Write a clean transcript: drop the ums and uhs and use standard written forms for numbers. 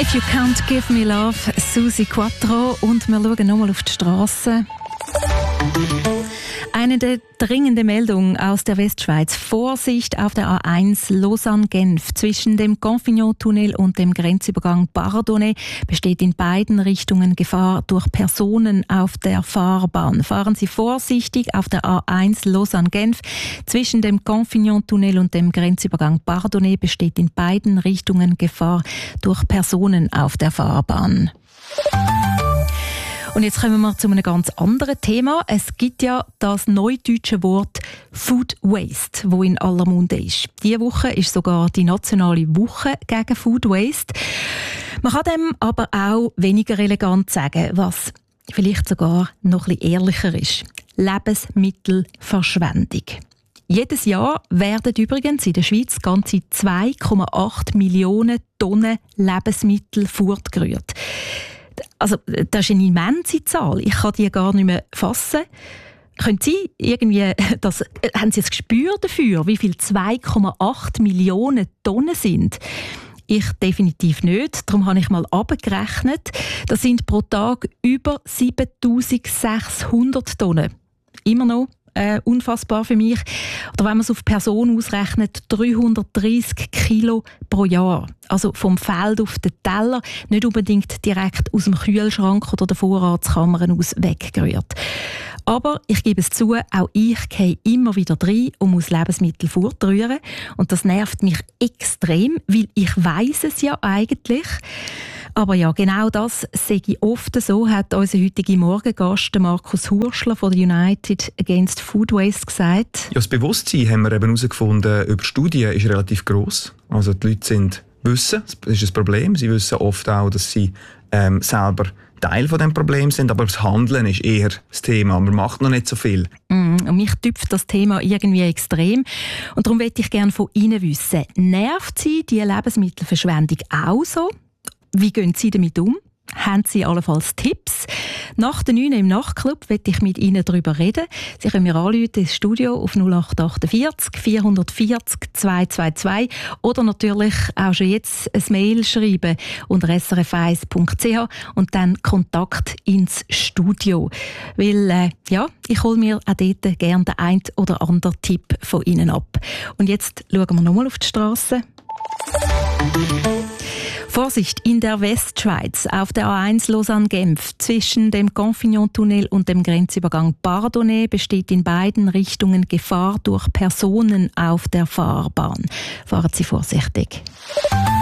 If You Can't Give Me Love, Susi Quattro. Und wir schauen nochmal auf die Straße. Eine der dringenden Meldungen aus der Westschweiz. Vorsicht auf der A1 Lausanne-Genf. Zwischen dem Confignot-Tunnel und dem Grenzübergang Bardonnay besteht in beiden Richtungen Gefahr durch Personen auf der Fahrbahn. Fahren Sie vorsichtig auf der A1 Lausanne-Genf. Zwischen dem Confignot-Tunnel und dem Grenzübergang Bardonnay besteht in beiden Richtungen Gefahr durch Personen auf der Fahrbahn. Und jetzt kommen wir zu einem ganz anderen Thema. Es gibt ja das neudeutsche Wort Food Waste, wo in aller Munde ist. Diese Woche ist sogar die nationale Woche gegen Food Waste. Man kann dem aber auch weniger elegant sagen, was vielleicht sogar noch ein bisschen ehrlicher ist. Lebensmittelverschwendung. Jedes Jahr werden übrigens in der Schweiz ganze 2,8 Millionen Tonnen Lebensmittel fortgerührt. Also, das ist eine immense Zahl. Ich kann die gar nicht mehr fassen. Können Sie irgendwie haben Sie ein Gespür dafür, wie viel 2,8 Millionen Tonnen sind? Ich definitiv nicht. Darum habe ich mal abgerechnet. Das sind pro Tag über 7600 Tonnen. Immer noch unfassbar für mich. Oder wenn man es auf Person ausrechnet, 330 Kilo pro Jahr. Also vom Feld auf den Teller, nicht unbedingt direkt aus dem Kühlschrank oder der Vorratskammer aus weggerührt. Aber ich gebe es zu, auch ich gehe immer wieder rein und muss Lebensmittel fortrühren. Und das nervt mich extrem, weil ich weiss es ja eigentlich. Aber ja, genau das sehe ich oft so, hat unser heutiger Morgengast Markus Hurschler von der United Against Food Waste gesagt. Ja, das Bewusstsein, haben wir eben herausgefunden, über Studien ist relativ gross. Also die Leute wissen, das ist ein Problem. Sie wissen oft auch, dass sie selber Teil von dem Problem sind, aber das Handeln ist eher das Thema. Man macht noch nicht so viel. Und mich tüpft das Thema irgendwie extrem. Und darum möchte ich gerne von Ihnen wissen, nervt Sie die Lebensmittelverschwendung auch so? Wie gehen Sie damit um? Haben Sie allenfalls Tipps? Nach der 9 im Nachtclub möchte ich mit Ihnen darüber reden. Sie können mir anrufen ins Studio auf 0848 440 222 oder natürlich auch schon jetzt ein Mail schreiben unter srf1.ch und dann Kontakt ins Studio. Weil, ich hole mir auch dort gerne den einen oder anderen Tipp von Ihnen ab. Und jetzt schauen wir nochmal auf die Straße. Vorsicht, in der Westschweiz auf der A1 Lausanne-Genf zwischen dem Confignot-Tunnel und dem Grenzübergang Bardonnay besteht in beiden Richtungen Gefahr durch Personen auf der Fahrbahn. Fahren Sie vorsichtig.